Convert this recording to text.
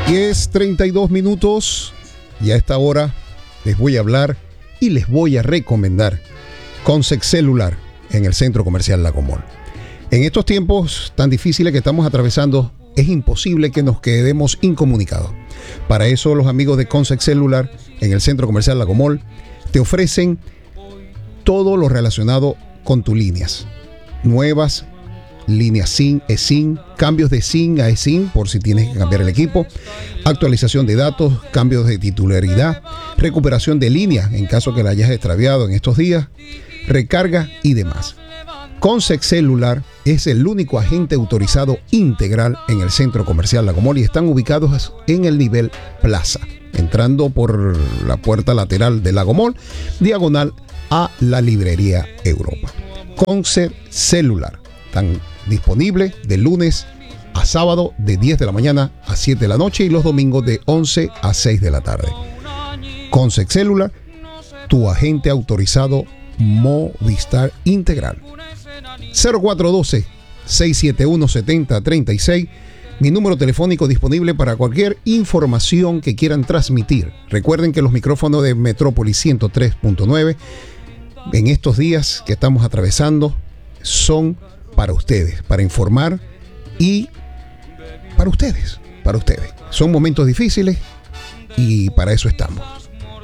10:32 y a esta hora les voy a hablar y les voy a recomendar Concept Celular en el Centro Comercial Lago Mall. En estos tiempos tan difíciles que estamos atravesando, es imposible que nos quedemos incomunicados. Para eso los amigos de Concept Celular en el Centro Comercial Lago Mall te ofrecen todo lo relacionado con tus líneas nuevas, líneas SIM, eSIM, cambios de SIM a eSIM por si tienes que cambiar el equipo, actualización de datos, cambios de titularidad, recuperación de línea en caso que la hayas extraviado en estos días, recarga y demás. Concept Celular es el único agente autorizado integral en el Centro Comercial Lago Mall y están ubicados en el nivel Plaza, entrando por la puerta lateral del Lago Mall, diagonal a la librería Europa. Concept Celular, están disponibles de lunes a sábado de 10 de la mañana a 7 de la noche y los domingos de 11 a 6 de la tarde. Concept Celular, tu agente autorizado Movistar integral. 0412-671-7036, mi número telefónico disponible para cualquier información que quieran transmitir. Recuerden que los micrófonos de Metrópolis 103.9 en estos días que estamos atravesando son para ustedes, para informar y para ustedes. Son momentos difíciles y para eso estamos.